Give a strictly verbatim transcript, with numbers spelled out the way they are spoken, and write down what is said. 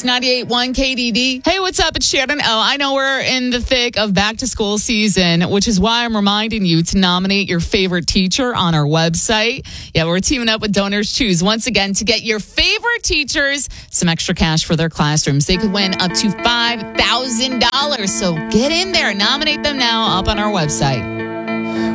It's ninety-eight point one K D D. Hey, what's up? It's Shannon. Oh, I know we're in the thick of back to school season, which is why I'm reminding you to nominate your favorite teacher on our website. Yeah, we're teaming up with Donors Choose once again to get your favorite teachers some extra cash for their classrooms. They could win up to five thousand dollars. So get in there. Nominate them now up on our website.